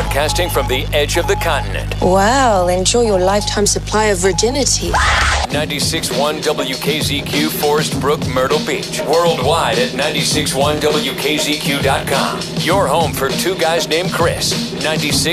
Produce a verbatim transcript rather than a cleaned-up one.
broadcasting from the edge of the continent. Well, enjoy your lifetime supply of virginity. ninety-six point one W K Z Q, Forest Brook, Myrtle Beach. Worldwide at ninety-six point one W K Z Q dot com. Your home for two guys named Chris. ninety-six